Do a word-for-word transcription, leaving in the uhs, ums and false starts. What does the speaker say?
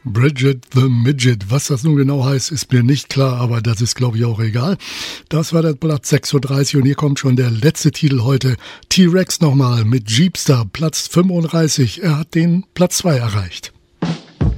Bridget the Midget. Was das nun genau heißt, ist mir nicht klar, aber das ist, glaube ich, auch egal. Das war der Platz sechsunddreißig und hier kommt schon der letzte Titel heute. T-Rex nochmal mit Jeepster, Platz fünfunddreißig. Er hat den Platz zwei erreicht.